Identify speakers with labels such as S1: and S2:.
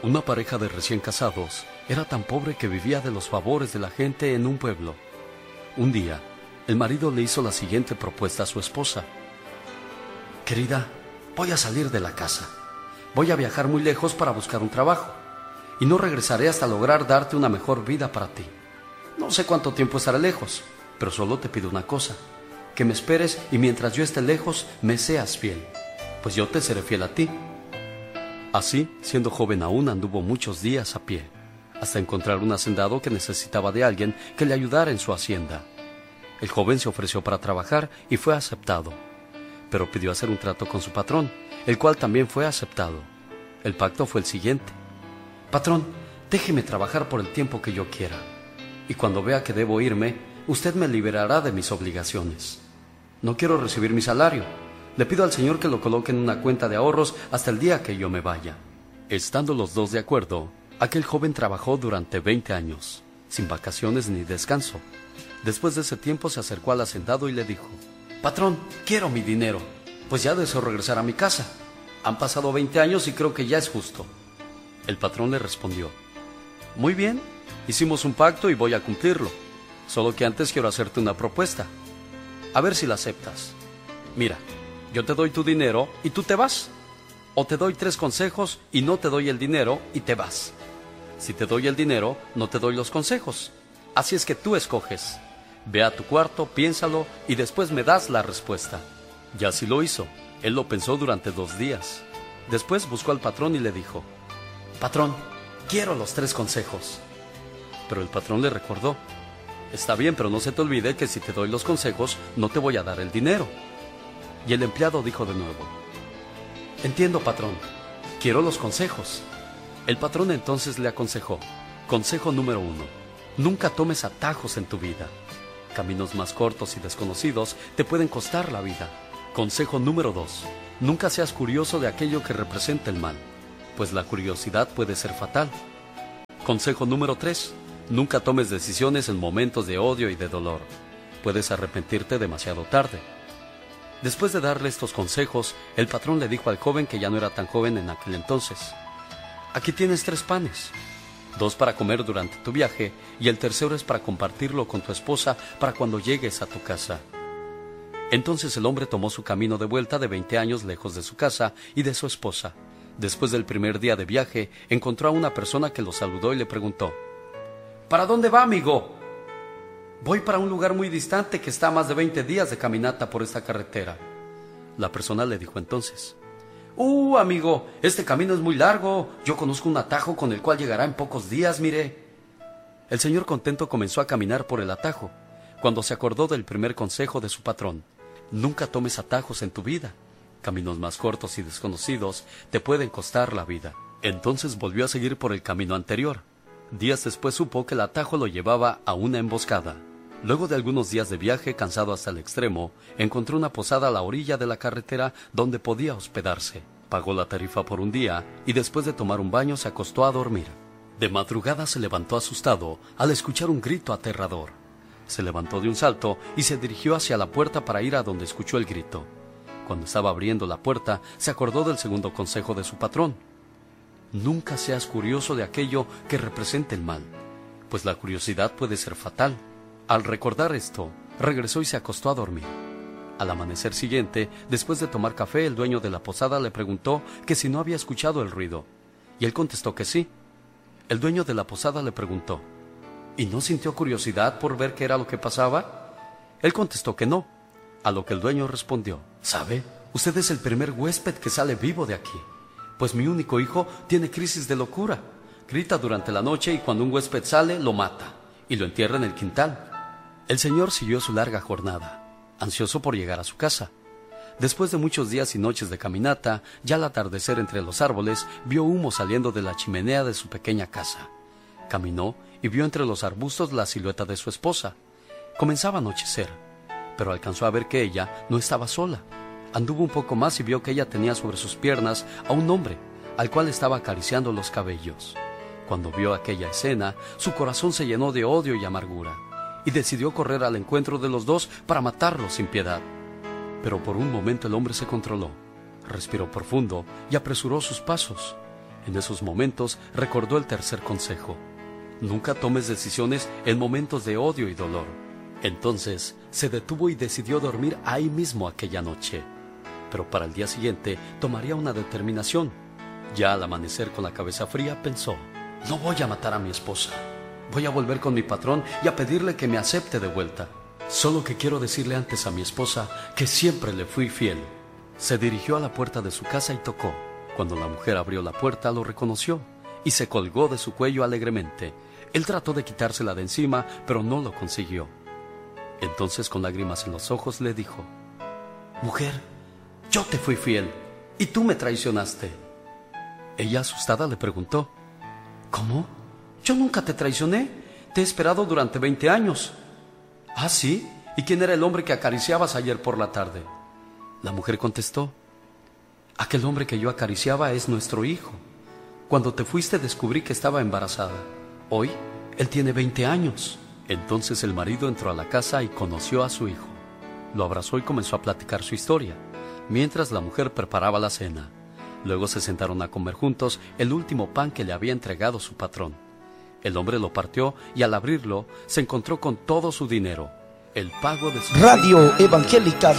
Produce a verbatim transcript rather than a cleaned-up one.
S1: Una pareja de recién casados era tan pobre que vivía de los favores de la gente en un pueblo. Un día, el marido le hizo la siguiente propuesta a su esposa. Querida, voy a salir de la casa. Voy a viajar muy lejos para buscar un trabajo. Y no regresaré hasta lograr darte una mejor vida para ti. No sé cuánto tiempo estaré lejos, pero solo te pido una cosa. Que me esperes y mientras yo esté lejos, me seas fiel. Pues yo te seré fiel a ti. Así, siendo joven aún, anduvo muchos días a pie, hasta encontrar un hacendado que necesitaba de alguien que le ayudara en su hacienda. El joven se ofreció para trabajar y fue aceptado, pero pidió hacer un trato con su patrón, el cual también fue aceptado. El pacto fue el siguiente. Patrón, déjeme trabajar por el tiempo que yo quiera, y cuando vea que debo irme, usted me liberará de mis obligaciones. No quiero recibir mi salario. Le pido al Señor que lo coloque en una cuenta de ahorros hasta el día que yo me vaya. Estando los dos de acuerdo, aquel joven trabajó durante veinte años, sin vacaciones ni descanso. Después de ese tiempo se acercó al hacendado y le dijo: Patrón, quiero mi dinero, pues ya deseo regresar a mi casa. Han pasado veinte años y creo que ya es justo. El patrón le respondió: Muy bien, hicimos un pacto y voy a cumplirlo. Solo que antes quiero hacerte una propuesta. A ver si la aceptas. Mira, yo te doy tu dinero y tú te vas. O te doy tres consejos y no te doy el dinero y te vas. Si te doy el dinero, no te doy los consejos. Así es que tú escoges. Ve a tu cuarto, piénsalo y después me das la respuesta. Y así lo hizo. Él lo pensó durante dos días. Después buscó al patrón y le dijo: Patrón, quiero los tres consejos. Pero el patrón le recordó: Está bien, pero no se te olvide que si te doy los consejos, no te voy a dar el dinero. Y el empleado dijo de nuevo: Entiendo, patrón, quiero los consejos. El patrón entonces le aconsejó: Consejo número uno, nunca tomes atajos en tu vida. Caminos más cortos y desconocidos te pueden costar la vida. Consejo número dos, nunca seas curioso de aquello que representa el mal, pues la curiosidad puede ser fatal. Consejo número tres, nunca tomes decisiones en momentos de odio y de dolor. Puedes arrepentirte demasiado tarde. Después de darle estos consejos, el patrón le dijo al joven que ya no era tan joven en aquel entonces: Aquí tienes tres panes, dos para comer durante tu viaje y el tercero es para compartirlo con tu esposa para cuando llegues a tu casa. Entonces el hombre tomó su camino de vuelta de veinte años lejos de su casa y de su esposa. Después del primer día de viaje, encontró a una persona que lo saludó y le preguntó: ¿Para dónde va, amigo? Voy para un lugar muy distante que está a más de veinte días de caminata por esta carretera. La persona le dijo entonces: Uh, amigo, este camino es muy largo. Yo conozco un atajo con el cual llegará en pocos días, mire. El señor contento comenzó a caminar por el atajo, cuando se acordó del primer consejo de su patrón: Nunca tomes atajos en tu vida. Caminos más cortos y desconocidos te pueden costar la vida. Entonces volvió a seguir por el camino anterior. Días después supo que el atajo lo llevaba a una emboscada. Luego de algunos días de viaje, cansado hasta el extremo, encontró una posada a la orilla de la carretera donde podía hospedarse. Pagó la tarifa por un día y después de tomar un baño se acostó a dormir. De madrugada se levantó asustado al escuchar un grito aterrador. Se levantó de un salto y se dirigió hacia la puerta para ir a donde escuchó el grito. Cuando estaba abriendo la puerta, se acordó del segundo consejo de su patrón: Nunca seas curioso de aquello que represente el mal, pues la curiosidad puede ser fatal. Al recordar esto, regresó y se acostó a dormir. Al amanecer siguiente, después de tomar café, el dueño de la posada le preguntó que si no había escuchado el ruido, y él contestó que sí. El dueño de la posada le preguntó: ¿Y no sintió curiosidad por ver qué era lo que pasaba? Él contestó que no, a lo que el dueño respondió: ¿Sabe? Usted es el primer huésped que sale vivo de aquí, pues mi único hijo tiene crisis de locura. Grita durante la noche y cuando un huésped sale, lo mata y lo entierra en el quintal. El señor siguió su larga jornada, ansioso por llegar a su casa. Después de muchos días y noches de caminata, ya al atardecer entre los árboles, vio humo saliendo de la chimenea de su pequeña casa. Caminó y vio entre los arbustos la silueta de su esposa. Comenzaba a anochecer, pero alcanzó a ver que ella no estaba sola. Anduvo un poco más y vio que ella tenía sobre sus piernas a un hombre, al cual estaba acariciando los cabellos. Cuando vio aquella escena, su corazón se llenó de odio y amargura, y decidió correr al encuentro de los dos para matarlos sin piedad. Pero por un momento el hombre se controló, respiró profundo y apresuró sus pasos. En esos momentos recordó el tercer consejo: nunca tomes decisiones en momentos de odio y dolor. Entonces se detuvo y decidió dormir ahí mismo aquella noche. Pero para el día siguiente tomaría una determinación. Ya al amanecer con la cabeza fría pensó: no voy a matar a mi esposa. Voy a volver con mi patrón y a pedirle que me acepte de vuelta. Solo que quiero decirle antes a mi esposa que siempre le fui fiel. Se dirigió a la puerta de su casa y tocó. Cuando la mujer abrió la puerta, lo reconoció y se colgó de su cuello alegremente. Él trató de quitársela de encima, pero no lo consiguió. Entonces, con lágrimas en los ojos, le dijo: mujer, yo te fui fiel y tú me traicionaste. Ella, asustada, le preguntó: ¿cómo? Yo nunca te traicioné. Te he esperado durante veinte años. ¿Ah, sí? ¿Y quién era el hombre que acariciabas ayer por la tarde? La mujer contestó: aquel hombre que yo acariciaba es nuestro hijo. Cuando te fuiste descubrí que estaba embarazada. Hoy, él tiene veinte años. Entonces el marido entró a la casa y conoció a su hijo. Lo abrazó y comenzó a platicar su historia, mientras la mujer preparaba la cena. Luego se sentaron a comer juntos el último pan que le había entregado su patrón. El hombre lo partió y al abrirlo se encontró con todo su dinero, el pago de su...
S2: Radio Evangélica